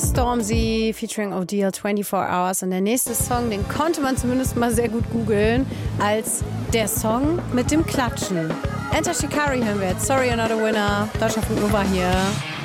Stormzy featuring Odile 24 Hours. Und der nächste Song, den konnte man zumindest mal sehr gut googeln, als der Song mit dem Klatschen. Enter Shikari hören wir jetzt. Sorry, you're not a winner. Deutschlandfunk Nova hier.